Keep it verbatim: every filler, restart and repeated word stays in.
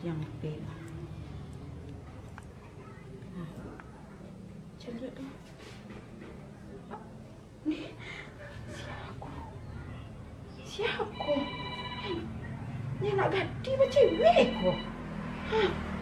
yang pink. Ha. Cerut tu. Ni siapa? Siapa? Ni nak ganti macam cewek ko. Ha.